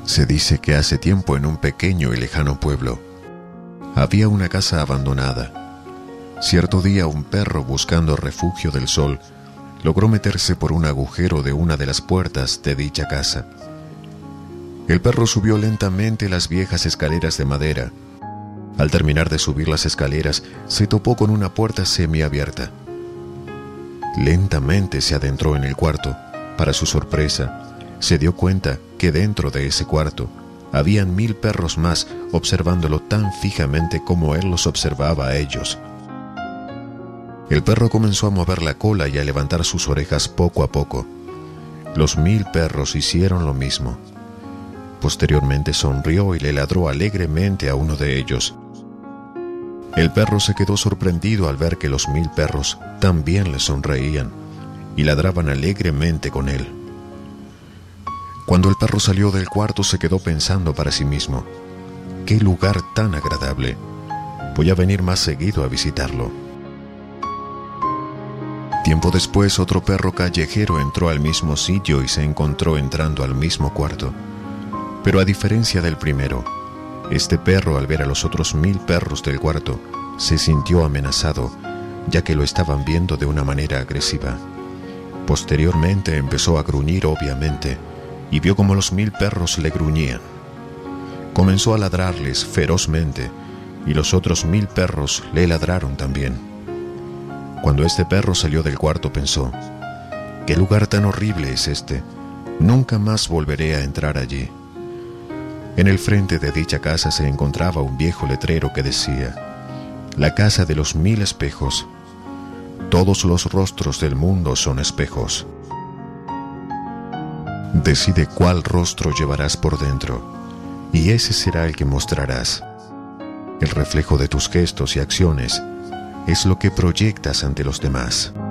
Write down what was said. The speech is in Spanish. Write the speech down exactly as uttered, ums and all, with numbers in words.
Se dice que hace tiempo en un pequeño y lejano pueblo había una casa abandonada. Cierto día un perro, buscando refugio del sol, logró meterse por un agujero de una de las puertas de dicha casa. El perro subió lentamente las viejas escaleras de madera. Al terminar de subir las escaleras, se topó con una puerta semiabierta. Lentamente se adentró en el cuarto. Para su sorpresa, se dio cuenta que dentro de ese cuarto habían mil perros más observándolo tan fijamente como él los observaba a ellos. El perro comenzó a mover la cola y a levantar sus orejas poco a poco. Los mil perros hicieron lo mismo. Posteriormente sonrió y le ladró alegremente a uno de ellos. El perro se quedó sorprendido al ver que los mil perros también le sonreían y ladraban alegremente con él. Cuando el perro salió del cuarto, se quedó pensando para sí mismo: ¡qué lugar tan agradable! Voy a venir más seguido a visitarlo. Tiempo después, otro perro callejero entró al mismo sitio y se encontró entrando al mismo cuarto. Pero a diferencia del primero, este perro, al ver a los otros mil perros del cuarto, se sintió amenazado, ya que lo estaban viendo de una manera agresiva. Posteriormente empezó a gruñir obviamente, y vio como los mil perros le gruñían. Comenzó a ladrarles ferozmente, y los otros mil perros le ladraron también. Cuando este perro salió del cuarto, pensó: «¿Qué lugar tan horrible es este? Nunca más volveré a entrar allí». En el frente de dicha casa se encontraba un viejo letrero que decía: «La casa de los mil espejos. Todos los rostros del mundo son espejos. Decide cuál rostro llevarás por dentro, y ese será el que mostrarás. El reflejo de tus gestos y acciones es lo que proyectas ante los demás».